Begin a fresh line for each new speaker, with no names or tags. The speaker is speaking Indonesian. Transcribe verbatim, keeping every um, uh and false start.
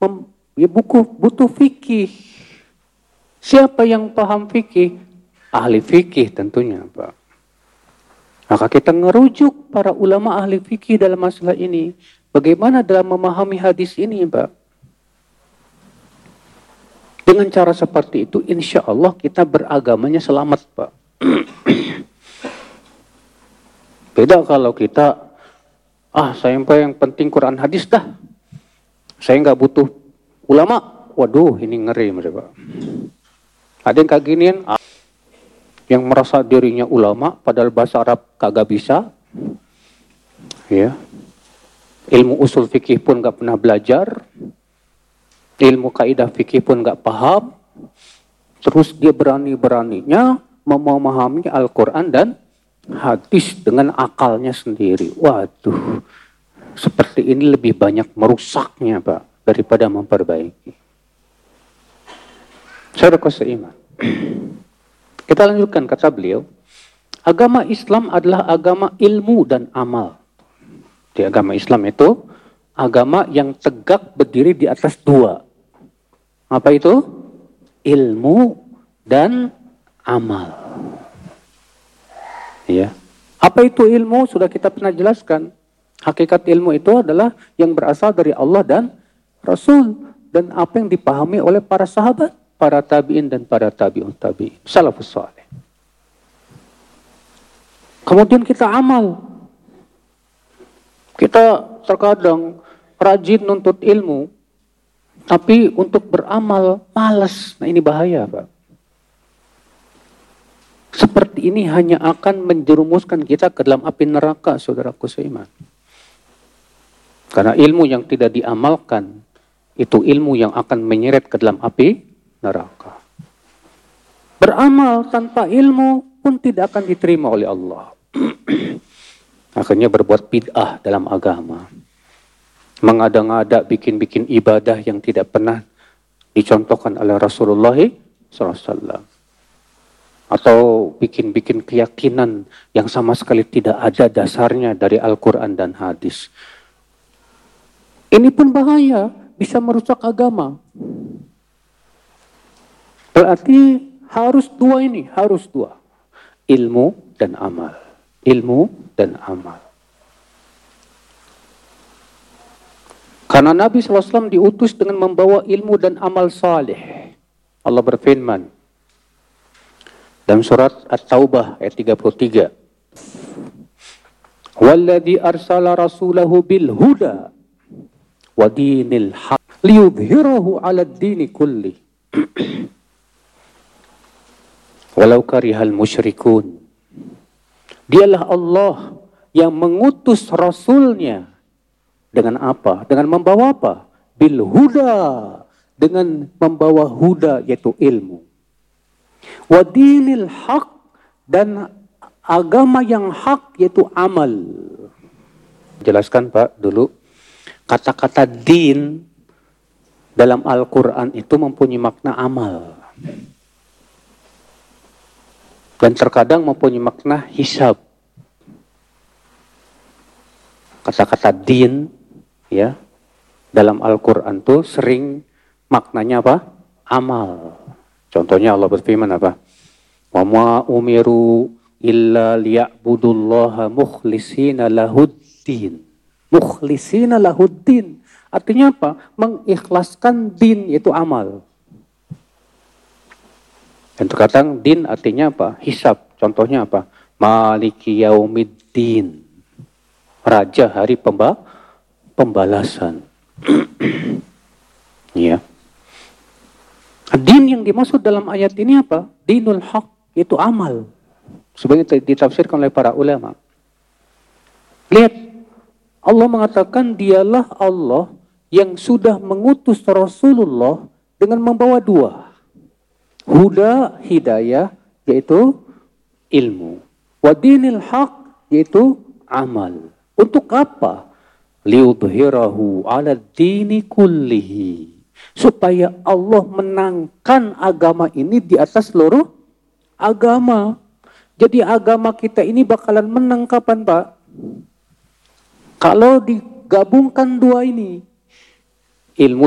mem, ya buku butuh fikih. Siapa yang paham fikih? Ahli fikih tentunya, Pak. Maka kita ngerujuk para ulama ahli fikih dalam masalah ini. Bagaimana dalam memahami hadis ini, Pak? Dengan cara seperti itu, insya Allah kita beragamanya selamat, Pak. Beda kalau kita, ah saya yang penting Quran hadis dah. Saya nggak butuh ulama. Waduh, ini ngeri, Pak. Ada yang kayak ginian, yang merasa dirinya ulama, padahal bahasa Arab kagak bisa. Ya. Ilmu usul fikih pun nggak pernah belajar. Ilmu kaidah fikih pun nggak paham, terus dia berani-beraninya memahami Al-Quran dan hadis dengan akalnya sendiri. Waduh, seperti ini lebih banyak merusaknya, Pak, daripada memperbaiki. Saudara seiman, kita lanjutkan kata beliau, agama Islam adalah agama ilmu dan amal. Di agama Islam itu agama yang tegak berdiri di atas dua. Apa itu? Ilmu dan amal. Ya. Apa itu ilmu? Sudah kita pernah jelaskan. Hakikat ilmu itu adalah yang berasal dari Allah dan Rasul. Dan apa yang dipahami oleh para sahabat, para tabi'in dan para tabi'un tabi'in. Salafus saleh. Kemudian kita amal. Kita terkadang rajin nuntut ilmu, tapi untuk beramal malas. Nah ini bahaya, Pak. Seperti ini hanya akan menjerumuskan kita ke dalam api neraka, saudaraku seiman. Karena ilmu yang tidak diamalkan, itu ilmu yang akan menyeret ke dalam api neraka. Beramal tanpa ilmu pun tidak akan diterima oleh Allah. Akhirnya berbuat bid'ah dalam agama. Mengada-ngada bikin-bikin ibadah yang tidak pernah dicontohkan oleh Rasulullah shallallahu alaihi wasallam. Atau bikin-bikin keyakinan yang sama sekali tidak ada dasarnya dari Al-Quran dan hadis. Ini pun bahaya, bisa merusak agama. Berarti harus dua ini, harus dua. Ilmu dan amal. Ilmu dan amal. Karena Nabi shallallahu alaihi wasallam diutus dengan membawa ilmu dan amal saleh. Allah berfirman dalam surat At-Taubah ayat tiga puluh tiga. Walladzi arsala rasulahu bil huda wa dinil haq liyudhhirahu 'ala ad-dini kulli. Walau karihal musyrikun. Dialah Allah yang mengutus rasulnya. Dengan apa? Dengan membawa apa? Bil huda. Dengan membawa huda, yaitu ilmu. Wa dinil haq. Dan agama yang hak, yaitu amal. Jelaskan, Pak, dulu. Kata-kata din dalam Al-Quran itu mempunyai makna amal. Dan terkadang mempunyai makna hisab. Kata-kata din, ya, dalam Al-Quran itu sering maknanya apa? Amal. Contohnya Allah berfirman apa? Wa ma umiru illa liya'budullaha mukhlishina lahuddin. Mukhlishina lahuddin. Artinya apa? Mengikhlaskan din, yaitu amal. Dan terkadang din artinya apa? Hisab. Contohnya apa? Maliki yaumiddin. Raja hari pemba pembalasan. Ya. Din yang dimaksud dalam ayat ini apa? Dinul haq, itu amal. Sebagai ditafsirkan oleh para ulama. Lihat, Allah mengatakan dialah Allah yang sudah mengutus Rasulullah dengan membawa dua. Huda, hidayah, yaitu ilmu. Wa dinil haq, yaitu amal. Untuk apa? Liudhirahu ala dini kullihi. Supaya Allah menangkan agama ini di atas seluruh agama. Jadi agama kita ini bakalan menang kapan, Pak? Kalau digabungkan dua ini. Ilmu